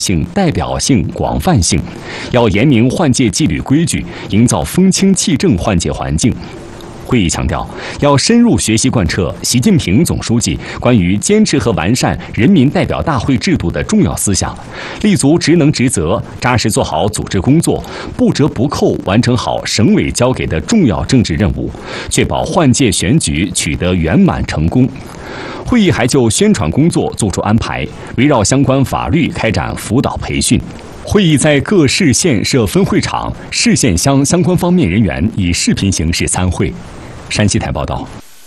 性、代表性、广泛性，要严明换届纪律规矩，营造风清气正换届环境。会议强调，要深入学习贯彻习近平总书记关于坚持和完善人民代表大会制度的重要思想，立足职能职责，扎实做好组织工作，不折不扣完成好省委交给的重要政治任务，确保换届选举取得圆满成功。会议还就宣传工作作出安排，围绕相关法律开展辅导培训。会议在各市县设分会场，市县乡相关方面人员以视频形式参会。山西台报道。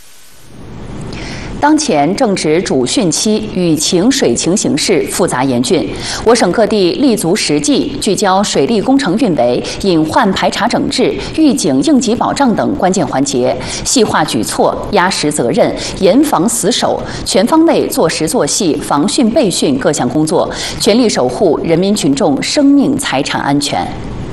当前正值主汛期，雨情、水情形势复杂严峻。我省各地立足实际，聚焦水利工程运维、隐患排查整治、预警应急保障等关键环节，细化举措，压实责任，严防死守，全方位做实做细防汛备汛各项工作，全力守护人民群众生命财产安全。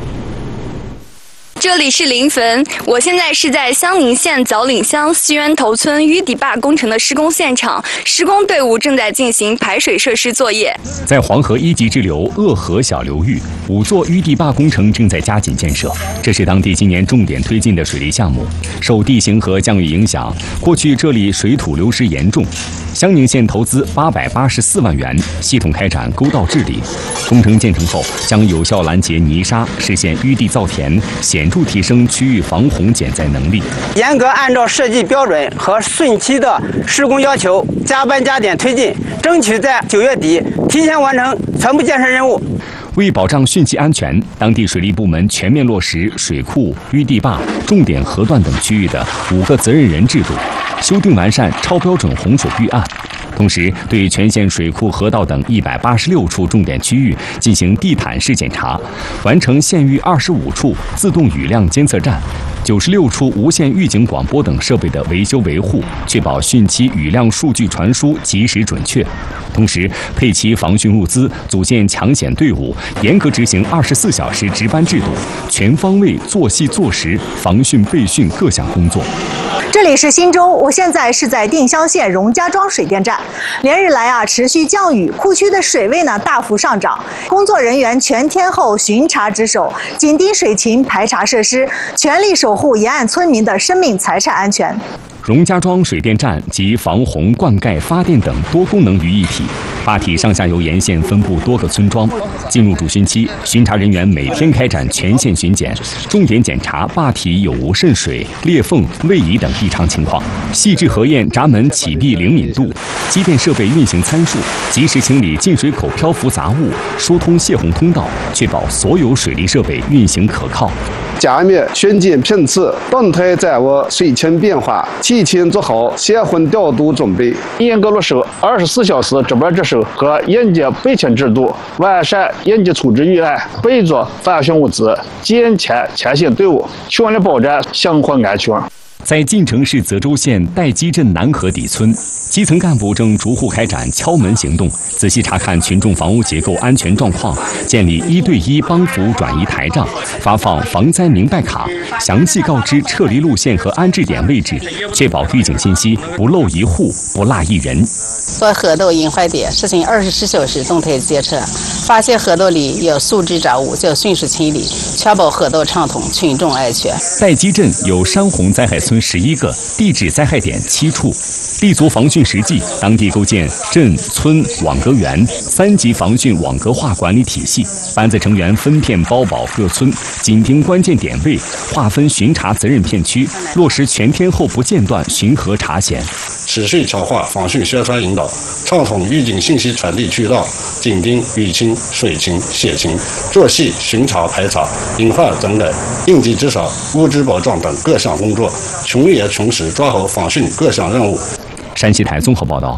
这里是临汾，我现在是在襄宁县枣岭乡西源头村淤底坝工程的施工现场，施工队伍正在进行排水设施作业。 在黄河一级支流鄂河小流域，5座淤底坝工程正在加紧建设，这是当地今年重点推进的水利项目。受地形和降雨影响，过去这里水土流失严重。襄宁县投资884万元，系统开展沟道治理。工程建成后，将有效拦截泥沙，实现淤地造田，显著提升区域防洪减灾能力。 严格按照设计标准和汛期的施工要求，加班加点推进，争取在9月底提前完成全部建设任务。 为保障汛期安全，当地水利部门全面落实水库、淤地坝、重点河段等区域的5个责任人制度，修订完善超标准洪水预案。同时，对全县水库、河道等186处重点区域进行地毯式检查，完成县域25处自动雨量监测站、96处无线预警广播等设备的维修维护，确保汛期雨量数据传输及时准确。同时，配齐防汛物资，组建抢险队伍，严格执行24小时值班制度，全方位做细做实防汛备汛各项工作。 这里是忻州，我现在是在定襄县荣家庄水电站。连日来持续降雨，库区的水位大幅上涨，工作人员全天候巡查值守，紧盯水情排查设施，全力守护沿岸村民的生命财产安全。 荣家庄水电站集防洪、灌溉、发电等多功能于一体，坝体上下游沿线分布多个村庄。进入主汛期，巡查人员每天开展全线巡检，重点检查坝体有无渗水、裂缝、位移等异常情况，细致核验闸门启闭灵敏度、机电设备运行参数，及时清理进水口漂浮杂物，疏通泄洪通道，确保所有水利设备运行可靠。 加密巡检频次，动态掌握水情变化，提前做好泄洪调度准备，严格落实24小时值班值守和应急备勤制度，完善应急处置预案，备足防汛物资，建强前线队伍，全力保障生活安全。 在晋城市泽州县代基镇南河底村，基层干部正逐户开展敲门行动，仔细查看群众房屋结构安全状况，建立1对1帮扶转移台账，发放防灾明白卡，详细告知撤离路线和安置点位置，确保预警信息不漏一户，不落一人。 做河道隐患点实行24小时动态监测，发现河道里有素质杂物就迅速清理，确保河道畅通，群众安全。 代基镇有山洪灾害村11个，地质灾害点7处。立足防汛实际，当地构建镇村网格员3级防汛网格化管理体系，班子成员分片包保各村，紧盯关键点位，划分巡查责任片区，落实全天候不间断巡河查险， 持续强化防汛宣传引导，畅通预警信息传递渠道，紧盯雨情、水情、血情，做细巡查排查、隐患整改、应急治伤、物质保障等各项工作，穷严穷实抓好防汛各项任务。 山西台综合报道。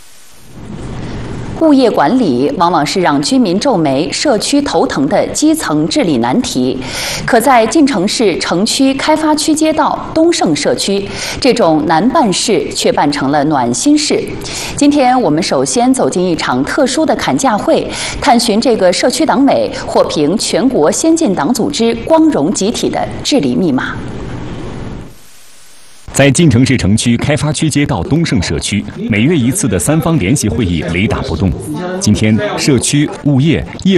物业管理往往是让居民皱眉、社区头疼的基层治理难题，可在晋城市城区开发区街道东胜社区，这种难办事却办成了暖心事。今天我们首先走进一场特殊的砍价会，探寻这个社区党委获评全国先进党组织光荣集体的治理密码。 在晋城市城区开发区街道东胜社区，每月1次的3方联席会议雷打不动。今天，社区、物业、业